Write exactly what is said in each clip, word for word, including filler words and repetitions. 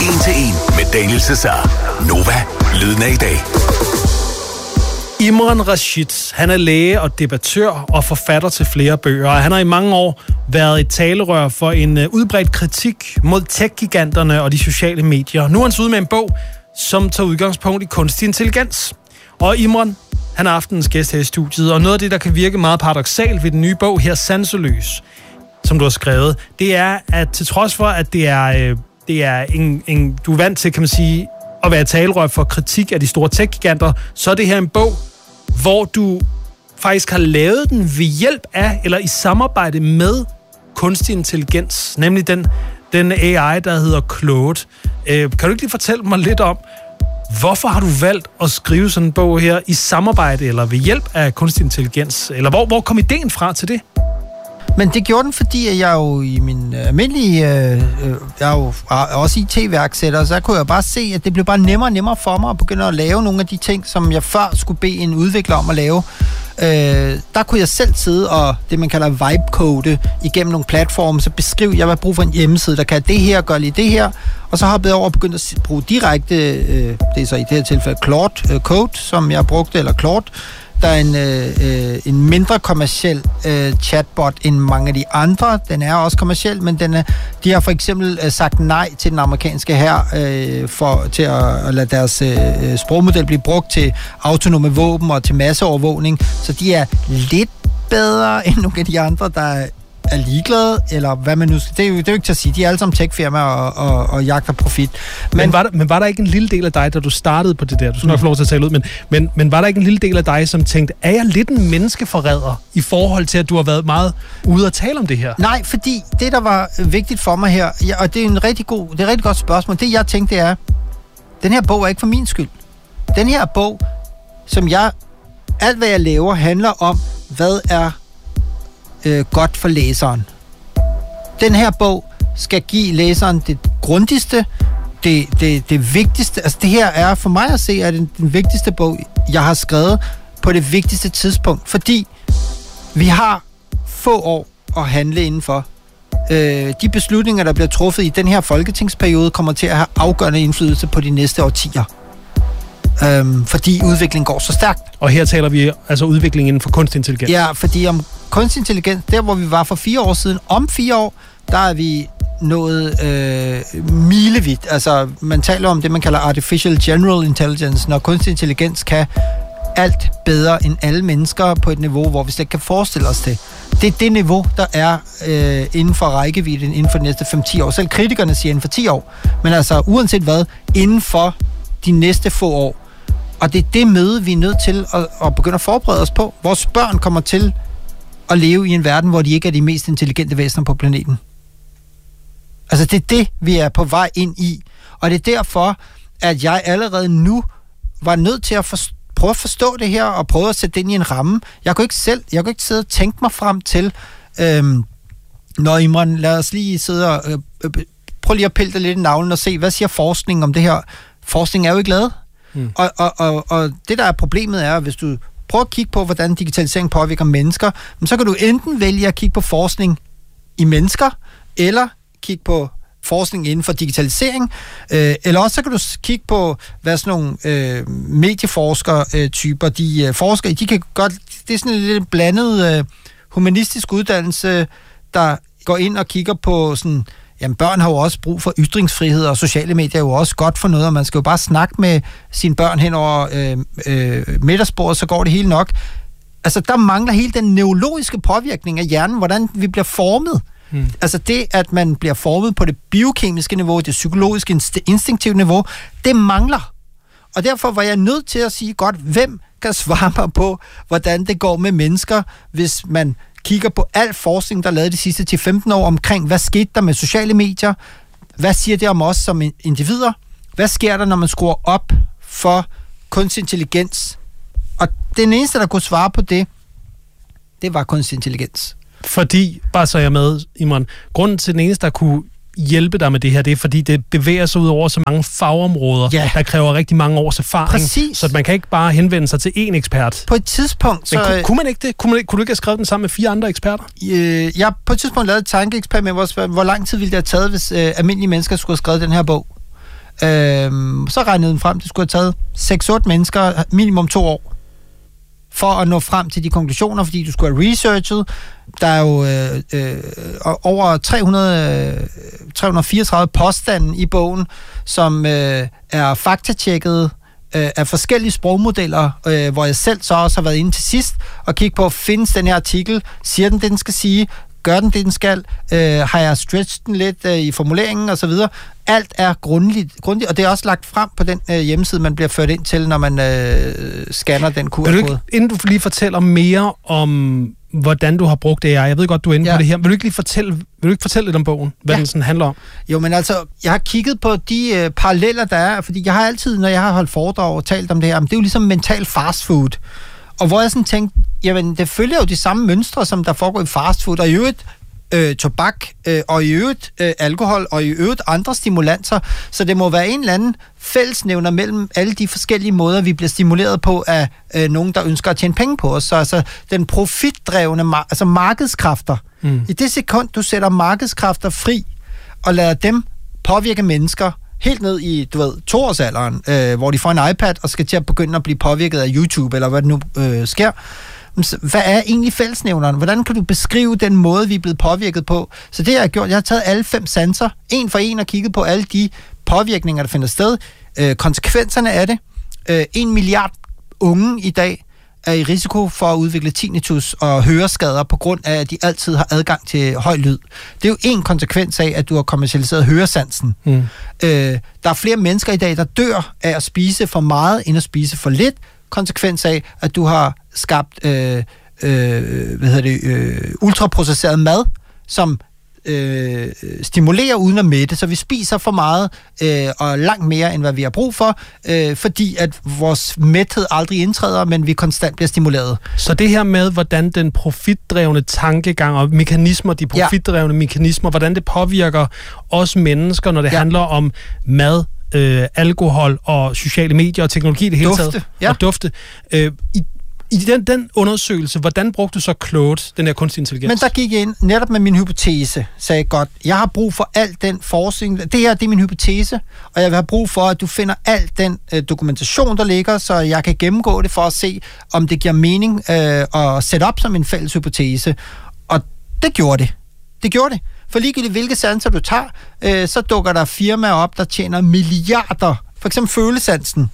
En til en med Daniel Cesar. Nova, lyden af i dag. Imran Rashid, han er læge og debattør og forfatter til flere bøger, og han har i mange år været et talerør for en udbredt kritik mod tech-giganterne og de sociale medier. Nu er han så ude med en bog, som tager udgangspunkt i kunstig intelligens. Og Imran, han er aftenens gæst her i studiet, og noget af det, der kan virke meget paradoksalt ved den nye bog her, Sanseløs, som du har skrevet, det er, at til trods for, at det er, øh, det er en, en, du er vant til, kan man sige, at være talerør for kritik af de store tech-giganter, så er det her en bog, hvor du faktisk har lavet den ved hjælp af, eller i samarbejde med kunstig intelligens, nemlig den, den A I, der hedder Claude. Øh, kan du ikke lige fortælle mig lidt om, hvorfor har du valgt at skrive sådan en bog her i samarbejde, eller ved hjælp af kunstig intelligens? Eller hvor, hvor kom ideen fra til det? Men det gjorde den, fordi jeg jo i min almindelige... Øh, jeg er jo også I T-værksætter, så kunne jeg bare se, at det blev bare nemmere og nemmere for mig at begynde at lave nogle af de ting, som jeg før skulle bede en udvikler om at lave. Øh, der kunne jeg selv sidde og det, man kalder vibe-code igennem nogle platforme, så beskrive, jeg vil bruge for en hjemmeside, der kan det her, gør lige det her, og så hoppede jeg over og begyndte at bruge direkte, øh, det er så i det her tilfælde Claude øh, Code, som jeg brugte, eller Claude. Der er en, øh, en mindre kommerciel øh, chatbot end mange af de andre. Den er også kommerciel, men den er, de har for eksempel øh, sagt nej til den amerikanske hær øh, for, til at, at lade deres øh, sprogmodel blive brugt til autonome våben og til masseovervågning. Så de er lidt bedre end nogle af de andre, der er ligeglade, eller hvad man nu skal... Det er jo, det er jo ikke til at sige. De er alle sammen tech-firmaer og, og, og jagter profit. Men, men, var der, men var der ikke en lille del af dig, da du startede på det der? Du skal nok få lov til at tale ud, men, men, men var der ikke en lille del af dig, som tænkte, er jeg lidt en menneskeforræder i forhold til, at du har været meget ude at tale om det her? Nej, fordi det, der var vigtigt for mig her, ja, og det er en rigtig god, det er et rigtig godt spørgsmål, det jeg tænkte, det er, den her bog er ikke for min skyld. Den her bog, som jeg... Alt, hvad jeg laver, handler om, hvad er Øh, godt for læseren. Den her bog skal give læseren det grundigste, det, det, det vigtigste. Altså det her er for mig at se, er den, den vigtigste bog, jeg har skrevet på det vigtigste tidspunkt. Fordi vi har få år at handle indenfor. Øh, de beslutninger, der bliver truffet i den her folketingsperiode, kommer til at have afgørende indflydelse på de næste årtier. Øhm, fordi udviklingen går så stærkt. Og her taler vi altså udviklingen inden for kunstig intelligens. Ja, fordi om kunstig intelligens, der hvor vi var for fire år siden, om fire år, der er vi nået øh, milevidt. Altså, man taler om det, man kalder artificial general intelligence, når kunstig intelligens kan alt bedre end alle mennesker på et niveau, hvor vi slet ikke kan forestille os det. Det er det niveau, der er øh, inden for rækkevidden inden for de næste fem til ti år. Selv kritikerne siger inden for ti år. Men altså, uanset hvad, inden for de næste få år. Og det er det møde, vi er nødt til at, at begynde at forberede os på. Vores børn kommer til at leve i en verden, hvor de ikke er de mest intelligente væsener på planeten. Altså, det er det, vi er på vej ind i. Og det er derfor, at jeg allerede nu var nødt til at forstå, prøve at forstå det her, og prøve at sætte det ind i en ramme. Jeg kunne ikke selv, jeg kunne ikke sidde og tænke mig frem til, øhm, når Imran, lad os lige sidde og, øh, øh, prøv lige at pille det lidt i navlen og se, hvad siger forskningen om det her? Forskning er jo ikke lavet. Mm. Og, og, og, og det, der er problemet, er, hvis du prøver at kigge på, hvordan digitalisering påvirker mennesker, så kan du enten vælge at kigge på forskning i mennesker, eller kigge på forskning inden for digitalisering, øh, eller også så kan du kigge på, hvad sådan nogle øh, medieforsker-typer, øh, de øh, forsker i. De kan godt, det er sådan en lidt blandet øh, humanistisk uddannelse, der går ind og kigger på sådan, jamen børn har jo også brug for ytringsfrihed, og sociale medier er jo også godt for noget, og man skal jo bare snakke med sine børn hen over øh, øh, middagsbordet, så går det hele nok. Altså, der mangler hele den neurologiske påvirkning af hjernen, hvordan vi bliver formet. Hmm. Altså det, at man bliver formet på det biokemiske niveau, det psykologiske, instinktive niveau, det mangler. Og derfor var jeg nødt til at sige, godt, hvem kan svare mig på, hvordan det går med mennesker, hvis man kigger på al forskning, der er lavet de sidste ti til femten år omkring, hvad skete der med sociale medier? Hvad siger det om os som individer? Hvad sker der, når man skruer op for kunstig intelligens? Og den eneste, der kunne svare på det, det var kunstig intelligens. Fordi, bare så jeg med, Imran, grunden til den eneste, der kunne hjælpe dig med det her, det er, fordi det bevæger sig ud over så mange fagområder, ja. Der kræver rigtig mange års erfaring. Præcis. Så man kan ikke bare henvende sig til én ekspert. På et tidspunkt... Så... Men kunne, kunne man ikke det? Kunne, man ikke, kunne du ikke have skrevet den sammen med fire andre eksperter? Øh, jeg har på et tidspunkt lavet et tankeeksperiment, hvor, hvor lang tid ville det have taget, hvis øh, almindelige mennesker skulle have skrevet den her bog. så regnede den frem, det skulle have taget seks otte mennesker, minimum to år, for at nå frem til de konklusioner, fordi du skulle have researchet. Der er jo øh, øh, over tre hundrede, tre hundrede fireogtredive påstande i bogen, som øh, er faktatjekket øh, af forskellige sprogmodeller, øh, hvor jeg selv så også har været inde til sidst og kigge på, findes den her artikel, siger den det, den skal sige, gør den det, den skal, øh, har jeg stretched den lidt øh, i formuleringen og så videre. Alt er grundigt, grundigt, og det er også lagt frem på den øh, hjemmeside, man bliver ført ind til, når man øh, scanner den Q R-kode. Inden du lige fortæller mere om, hvordan du har brugt A I, jeg ved godt, du er inde ja. på det her, vil du ikke lige fortælle, vil du ikke fortælle lidt om bogen, hvad ja. den sådan handler om? Jo, men altså, jeg har kigget på de øh, paralleller, der er, fordi jeg har altid, når jeg har holdt foredrag og talt om det her, det er jo ligesom mental fast food. Og hvor jeg sådan tænkte, jamen, det følger jo de samme mønstre, som der foregår i fast food, og i øvrigt øh, tobak, øh, og i øvrigt øh, alkohol, og i øvrigt andre stimulanser. Så det må være en eller anden fællesnævner mellem alle de forskellige måder, vi bliver stimuleret på af øh, nogen, der ønsker at tjene penge på os. Så altså, den profitdrevne, mar- altså markedskræfter. Mm. I det sekund, du sætter markedskræfter fri, og lader dem påvirke mennesker, helt ned i, du ved, toårsalderen, øh, hvor de får en iPad og skal til at begynde at blive påvirket af YouTube, eller hvad det nu øh, sker. Hvad er egentlig fællesnævneren? Hvordan kan du beskrive den måde, vi er blevet påvirket på? Så det, jeg har gjort, jeg har taget alle fem sanser, en for en, og kigget på alle de påvirkninger, der finder sted. Øh, konsekvenserne af det. Øh, en milliard unge i dag er i risiko for at udvikle tinnitus og høreskader på grund af, at de altid har adgang til høj lyd. Det er jo en konsekvens af, at du har kommercialiseret høresansen. Mm. Øh, der er flere mennesker i dag, der dør af at spise for meget, end at spise for lidt. Konsekvens af, at du har skabt øh, øh, hvad hedder det, øh, ultraprocesseret mad, som øh, stimulerer uden at mætte, så vi spiser for meget øh, og langt mere, end hvad vi har brug for, øh, fordi at vores mæthed aldrig indtræder, men vi konstant bliver stimuleret. Så det her med, hvordan den profitdrevne tankegang og mekanismer, de profitdrevne ja. mekanismer, hvordan det påvirker os mennesker, når det ja. handler om mad, Øh, alkohol og sociale medier og teknologi i det hele dufte, taget. Ja. Og dufte. Øh, I i den, den undersøgelse, hvordan brugte du så Claude, den her kunstig intelligens? Men der gik jeg ind netop med min hypotese, sagde godt, jeg har brug for al den forskning, det her det er min hypotese, og jeg vil have brug for, at du finder al den øh, dokumentation, der ligger, så jeg kan gennemgå det for at se, om det giver mening øh, at sætte op som en fælles hypotese. Og det gjorde det. Det gjorde det. For ligegyldigt hvilke sanser du tager, øh, så dukker der firmaer op, der tjener milliarder. For eksempel følesansen.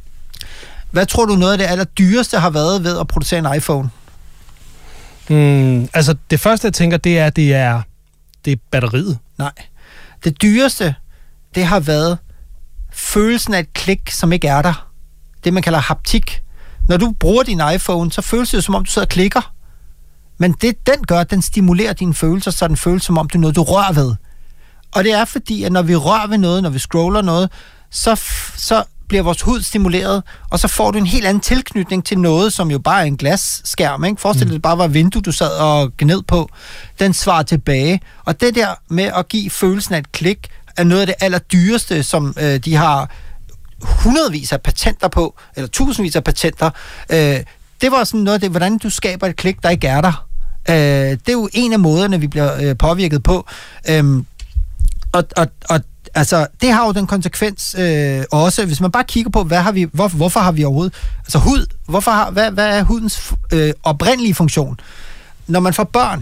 Hvad tror du noget af det allerdyreste har været ved at producere en iPhone? Mm, altså det første jeg tænker, det er, det er, det er batteriet. Nej. Det dyreste, det har været følelsen af et klik, som ikke er der. Det man kalder haptik. Når du bruger din iPhone, så føles det som om du sidder og klikker. Men det, den gør, den stimulerer dine følelser, så den føles som om, det er noget, du rører ved. Og det er fordi, at når vi rører ved noget, når vi scroller noget, så, så bliver vores hud stimuleret, og så får du en helt anden tilknytning til noget, som jo bare er en glasskærm. Ikke? Forestil dig, mm. det bare var et vindue, du sad og gned på. Den svarer tilbage. Og det der med at give følelsen af et klik, er noget af det allerdyreste, som øh, de har hundredvis af patenter på, eller tusindvis af patenter. Øh, det var sådan noget af det, hvordan du skaber et klik, der ikke er der. Øh, det er jo en af måderne, vi bliver øh, påvirket på. Øh, og, og, og altså, det har jo den konsekvens øh, også, hvis man bare kigger på, hvad har vi, hvor, hvorfor har vi overhovedet, altså hud, hvorfor har, hvad, hvad er hudens øh, oprindelige funktion? Når man får børn,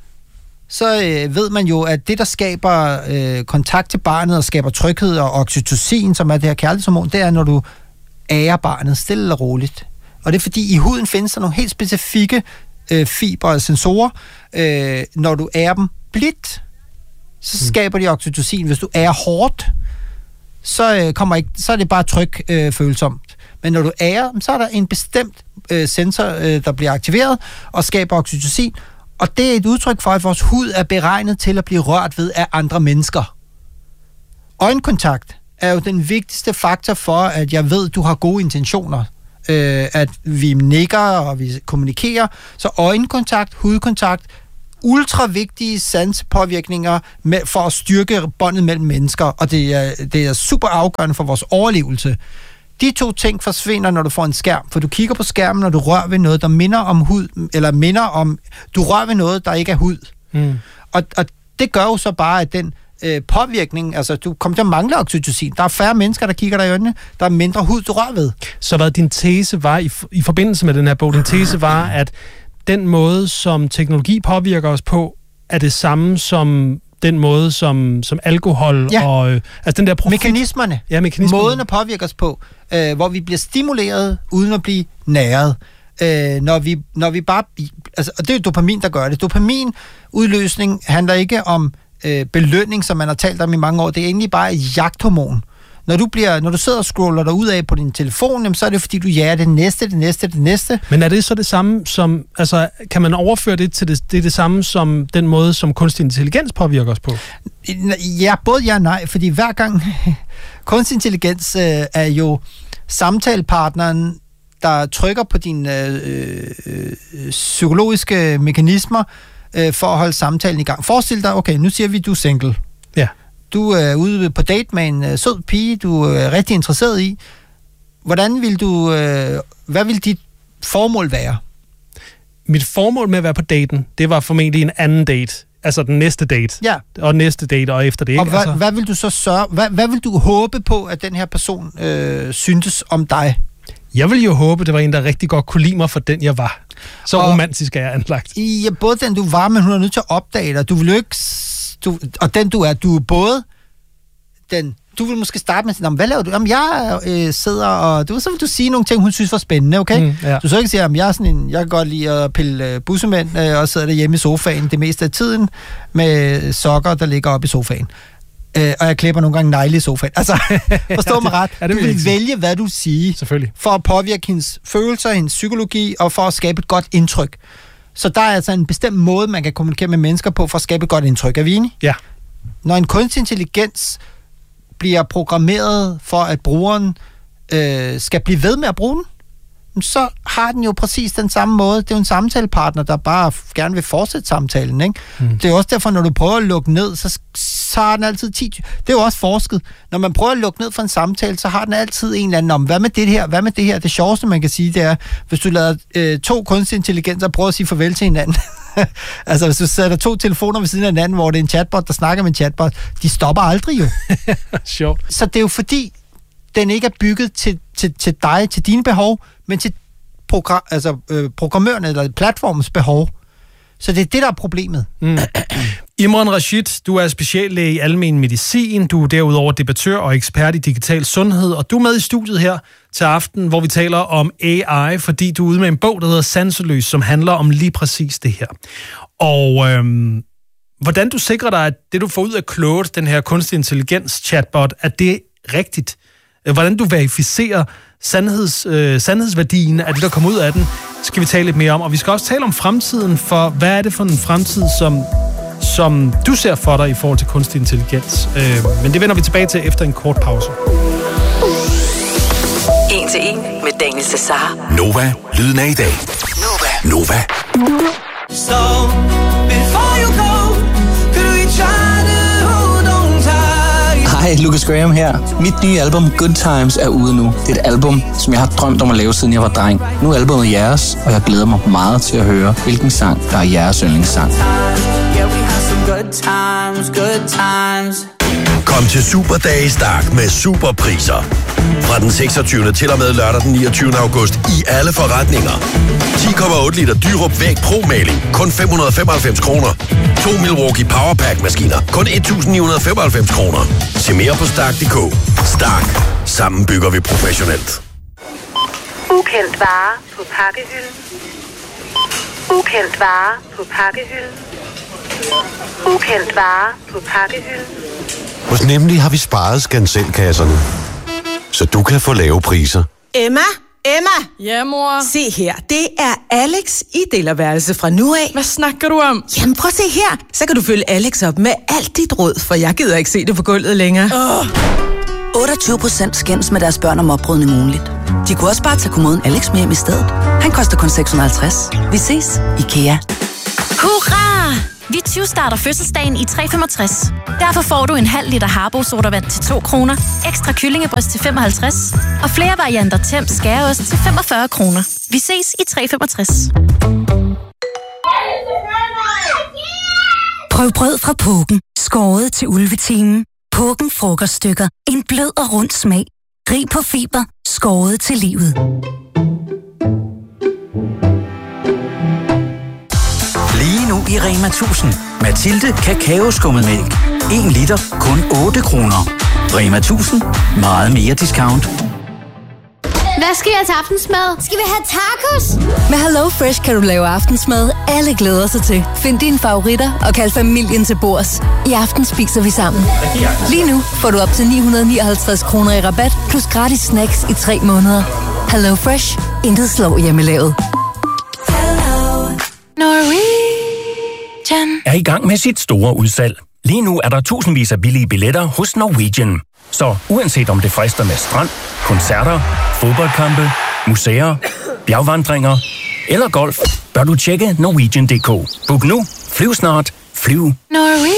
så øh, ved man jo, at det, der skaber øh, kontakt til barnet og skaber tryghed og oxytocin, som er det her kærlighedshormon, det er, når du ærer barnet stille og roligt. Og det er fordi, i huden findes der nogle helt specifikke øh, fibre og sensorer. Øh, når du ærer dem blidt, så skaber de oxytocin. Hvis du ærer hårdt, så, øh, kommer ikke, så er det bare tryk øh, følsomt. Men når du ærer, så er der en bestemt øh, sensor, øh, der bliver aktiveret og skaber oxytocin. Og det er et udtryk for, at vores hud er beregnet til at blive rørt ved af andre mennesker. Øjenkontakt er jo den vigtigste faktor for, at jeg ved, at du har gode intentioner. Øh, at vi nikker og vi kommunikerer. Så øjenkontakt, hudkontakt, ultra vigtige sanspåvirkninger med, for at styrke båndet mellem mennesker, og det er, det er super afgørende for vores overlevelse. De to ting forsvinder, når du får en skærm, for du kigger på skærmen, når du rører ved noget, der minder om hud, eller minder om, du rører ved noget, der ikke er hud. Mm. Og, og det gør jo så bare, at den øh, påvirkning. Altså, du kommer til at mangle oxytocin. Der er færre mennesker, der kigger dig i øjnene. Der er mindre hud, du rører ved. Så hvad din tese var i, i forbindelse med den her bog? Din tese var, at den måde, som teknologi påvirker os på, er det samme som den måde, som, som alkohol ja. og... Øh, altså den der profit... Mekanismerne. Ja, mekanismerne. Måden at påvirke os på, øh, hvor vi bliver stimuleret, uden at blive næret. Øh, når, vi, når vi bare... Altså, og det er jo dopamin, der gør det. Dopaminudløsning handler ikke om øh, belønning, som man har talt om i mange år. Det er egentlig bare et jagthormon. Når du, bliver, når du sidder og scroller dig ud af på din telefon, jamen, så er det fordi, du jager det næste, det næste, det næste. Men er det så det samme som... Altså, kan man overføre det til det, det, er det samme som den måde, som kunstig intelligens påvirker os på? Ja, både ja og nej, fordi hver gang... kunstig intelligens øh, er jo samtalepartneren, der trykker på dine øh, øh, psykologiske mekanismer øh, for at holde samtalen i gang. Forestil dig, okay, nu siger vi, du er single. Ja. Du er ude på date med en øh, sød pige, du er rigtig interesseret i. Hvordan vil du... Øh, hvad vil dit formål være? Mit formål med at være på daten, det var formentlig en anden date. Altså den næste date. Ja. Og næste date, og efter det. Ikke? Og hvad, altså... hvad vil du så sørge... Hvad, hvad vil du håbe på, at den her person øh, syntes om dig? Jeg ville jo håbe, det var en, der rigtig godt kunne lide mig for den, jeg var. Så og, romantisk er jeg anlagt. Ja, både den, du var, men hun er nødt til at opdage dig. Du vil jo ikke... Du, og den, du er, du er både den... Du vil måske starte med at sige, hvad laver du? Jamen, jeg øh, sidder og... Du, så vil du sige nogle ting, hun synes var spændende, okay? Mm, ja. Du så ikke sige, at jeg er sådan en... Jeg kan godt lide at pille øh, bussemænd, øh, og sidder derhjemme i sofaen det meste af tiden, med sokker, der ligger op i sofaen. Øh, og jeg klipper nogle gange negle i sofaen. Altså, forstå mig ret. Ja, det, du vil vælge, hvad du siger. Selvfølgelig. For at påvirke hendes følelser, hendes psykologi, og for at skabe et godt indtryk. Så der er altså en bestemt måde, man kan kommunikere med mennesker på, for at skabe et godt indtryk. Er vi enige? Ja. Når en kunstig intelligens bliver programmeret for, at brugeren øh, skal blive ved med at bruge den, så har den jo præcis den samme måde. Det er jo en samtalepartner, der bare gerne vil fortsætte samtalen, ikke? Mm. Det er også derfor, når du prøver at lukke ned, så, så har den altid ti... Det er jo også forsket. Når man prøver at lukke ned for en samtale, så har den altid en eller anden om, hvad med det her, hvad med det her? Det sjoveste, man kan sige, det er, hvis du lader øh, to kunstige intelligenser prøve at sige farvel til hinanden. Altså, hvis du sætter to telefoner ved siden af hinanden, hvor det er en chatbot, der snakker med en chatbot, de stopper aldrig jo. Sjovt. Så det er jo fordi, den ikke er bygget til, til, til dig, til dine behov, men til program, altså, øh, programmørerne eller platformens behov. Så det er det, der er problemet. Mm. Imran Rashid, du er speciallæge i almen medicin, du er derudover debattør og ekspert i digital sundhed, og du er med i studiet her til aften, hvor vi taler om A I, fordi du er ude med en bog, der hedder Sanseløs, som handler om lige præcis det her. Og øhm, hvordan du sikrer dig, at det, du får ud af Claude, den her kunstig intelligens-chatbot, at det er rigtigt. Hvordan du verificerer sandheds, øh, sandhedsværdien af det, der kommer ud af den, skal vi tale lidt mere om. Og vi skal også tale om fremtiden, for hvad er det for en fremtid, som, som du ser for dig i forhold til kunstig intelligens. Øh, men det vender vi tilbage til efter en kort pause. En til en med Daniel Cesar. Nova, lyden af i dag. Nova. Nova. So, before you go, could we try to hold on tight? Hej, Lucas Graham her. Mit nye album Good Times er ude nu. Det er et album, som jeg har drømt om at lave, siden jeg var dreng. Nu er albumet jeres, og jeg glæder mig meget til at høre, hvilken sang, der er jeres yndlingssang. Yeah, we had some good times, good times. Kom til Superdage Stark med superpriser. Fra den seksogtyvende til og med lørdag den niogtyvende august i alle forretninger. ti komma otte liter Dyrup Væg Pro-maling, kun fem hundrede og femoghalvfems kroner. To Milwaukee Powerpack-maskiner, kun et tusind ni hundrede og femoghalvfems kroner. Se mere på stark punktum d k. Stark. Sammen bygger vi professionelt. Ukendt vare på pakkehylden. Ukendt vare på pakkehylden. Ukendt vare på pakkehylden. Hos Nemlig har vi sparet skanselkasserne, så du kan få lave priser. Emma? Emma? Ja, mor? Se her, det er Alex i delerværelse fra nu af. Hvad snakker du om? Jamen prøv at se her, så kan du følge Alex op med alt dit råd, for jeg gider ikke se det på gulvet længere. Oh. otteogtyve procent skændes med deres børn om oprydning ugenligt. De kunne også bare tage kommoden Alex med hjem i stedet. Han koster kun seks hundrede og halvtreds. Vi ses, IKEA. Hurra! Vi tyve-starter fødselsdagen i tre komma femogtres. Derfor får du en halv liter Harbo sodavand til to kroner, ekstra kyllingebryst til femoghalvtreds og flere varianter Temp skæreost til femogfyrre kroner. Vi ses i tre komma femogtres. Prøv Prøv brød fra Pågen. Skåret til ulvetimen. Pågen frokoststykker. En blød og rund smag. Rig på fiber. Skåret til livet. Lige nu i Rema tusind. Mathilde kakaoskummetmælk. en liter, kun otte kroner. Rema tusind. Meget mere discount. Hvad skal jeg til aftensmad? Skal vi have tacos? Med Hello Fresh kan du lave aftensmad, alle glæder sig til. Find dine favoritter og kald familien til bords. I aften spiser vi sammen. Lige nu får du op til ni hundrede nioghalvtreds kroner i rabat, plus gratis snacks i tre måneder. Hello Fresh. Intet slår hjemmelavet. Norwegian er i gang med sit store udsalg. Lige nu er der tusindvis af billige billetter hos Norwegian. Så uanset om det frister med strand, koncerter, fodboldkampe, museer, bjergvandringer eller golf, bør du tjekke Norwegian punktum d k. Book nu, flyv snart, flyv. Norwegian.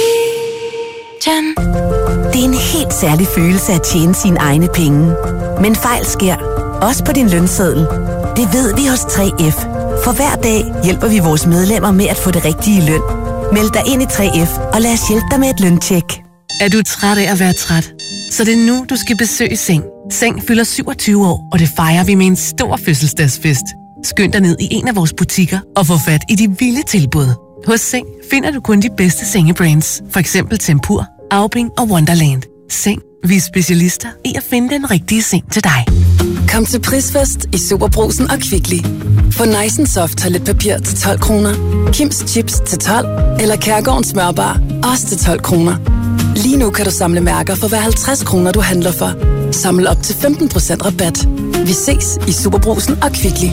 Det er en helt særlig følelse at tjene sine egne penge. Men fejl sker, også på din lønseddel. Det ved vi hos tre F. For hver dag hjælper vi vores medlemmer med at få det rigtige løn. Meld dig ind i tre F, og lad os hjælpe dig med et løntjek. Er du træt af at være træt? Så det er nu, du skal besøge Seng. Seng fylder syvogtyve år, og det fejrer vi med en stor fødselsdagsfest. Skynd dig ned i en af vores butikker og få fat i de vilde tilbud. Hos Seng finder du kun de bedste sengebrands. For eksempel Tempur, Aubing og Wonderland. Seng. Vi er specialister i at finde den rigtige seng til dig. Kom til Prisfest i Superbrugsen og Kvickly. Få Nice Soft toiletpapir til tolv kroner, Kims Chips til tolv, eller Kærgårdens smørbar, også til tolv kroner. Lige nu kan du samle mærker for hver halvtreds kroner, du handler for. Samle op til femten procent rabat. Vi ses i Superbrugsen og Kvickly.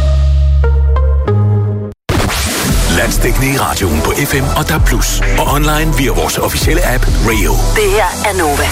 Landsdækkende i radioen på F M og D A B plus, og online via vores officielle app Radio. Det her er Nova.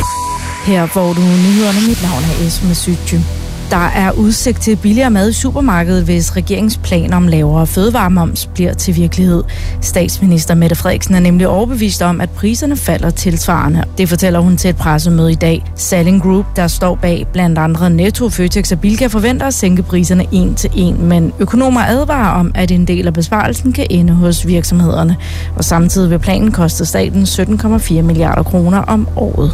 Her får du nyhederne. Mit navn er Esme Sytty. Der er udsigt til billigere mad i supermarkedet, hvis regeringsplaner om lavere fødevaremoms bliver til virkelighed. Statsminister Mette Frederiksen er nemlig overbevist om, at priserne falder tilsvarende. Det fortæller hun til et pressemøde i dag. Salling Group, der står bag blandt andre Netto, Føtex og Bilka, forventer at sænke priserne en til en, men økonomer advarer om, at en del af besparelsen kan ende hos virksomhederne. Og samtidig vil planen koste staten sytten komma fire milliarder kroner om året.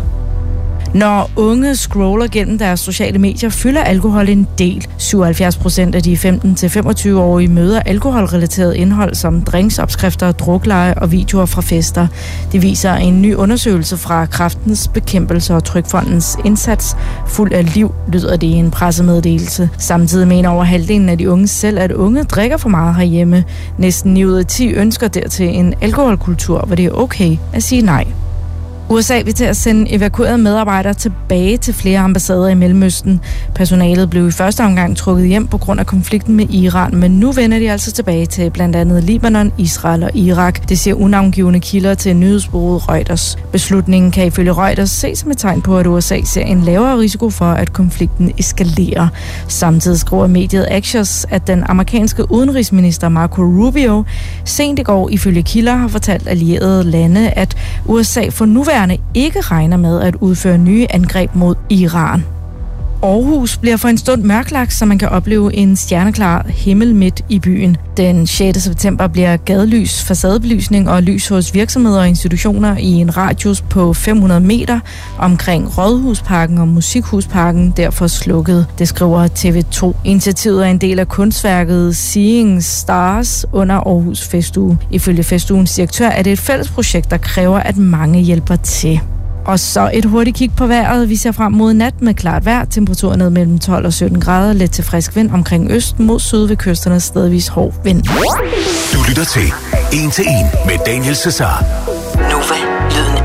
Når unge scroller gennem deres sociale medier, fylder alkohol en del. syvoghalvfjerds procent af de femten til femogtyve-årige møder alkoholrelateret indhold som drinksopskrifter, drukleje og videoer fra fester. Det viser en ny undersøgelse fra Kræftens Bekæmpelse og Trygfondens indsats. Fuld af liv, lyder det i en pressemeddelelse. Samtidig mener over halvdelen af de unge selv, at unge drikker for meget herhjemme. Næsten ni ud af ti ønsker dertil en alkoholkultur, hvor det er okay at sige nej. U S A vil til at sende evakuerede medarbejdere tilbage til flere ambassader i Mellemøsten. Personalet blev i første omgang trukket hjem på grund af konflikten med Iran, men nu vender de altså tilbage til blandt andet Libanon, Israel og Irak. Det siger unavngivne kilder til nyhedsbureauet Reuters. Beslutningen kan ifølge Reuters ses som et tegn på, at U S A ser en lavere risiko for, at konflikten eskalerer. Samtidig skriver mediet Axios, at den amerikanske udenrigsminister Marco Rubio sent i går ifølge kilder har fortalt allierede lande, at U S A for nuværende ikke regner med at udføre nye angreb mod Iran. Aarhus bliver for en stund mørklagt, så man kan opleve en stjerneklar himmel midt i byen. Den sjette september bliver gadelys, facadebelysning og lys hos virksomheder og institutioner i en radius på fem hundrede meter omkring Rådhusparken og Musikhusparken derfor slukket. Det skriver T V to. Initiativet er en del af kunstværket Seeing Stars under Aarhus Festuge. Ifølge festugens direktør er det et fælles projekt, der kræver, at mange hjælper til. Og så et hurtigt kig på vejret. Vi ser frem mod nat med klart vejr. Temperaturen ned mellem tolv og sytten grader. Let til frisk vind omkring øst mod syd ved kysterne. Stedvis hård vind. Du lytter til En til En med Daniel Cesar. Nova, lyden